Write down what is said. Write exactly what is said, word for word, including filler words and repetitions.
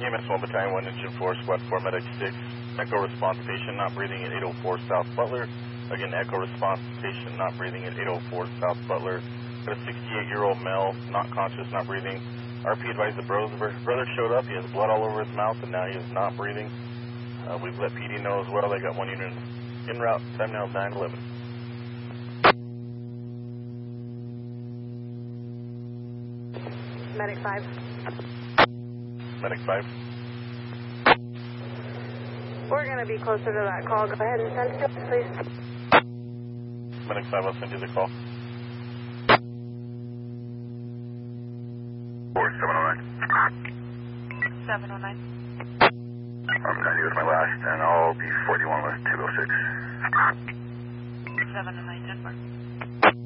M S one Battalion one Engine four, Squad four, Medic six. Echo response patient not breathing at eight oh four South Butler. Again, echo response patient not breathing at eight oh four South Butler. Got a sixty-eight-year-old male, not conscious, not breathing. R P advised the bros, brother showed up. He has blood all over his mouth, and now he is not breathing. Uh, we've let P D know as well. They got one unit en route. Time now is nine eleven. Medic five. Medic five. We're going to be closer to that call. Go ahead and send it to us, please. Medic five, I'll send you the call. Board seven oh nine. seven oh nine. I'm ninety with my last, and I'll be forty-one with two oh six. seven oh nine, ten four.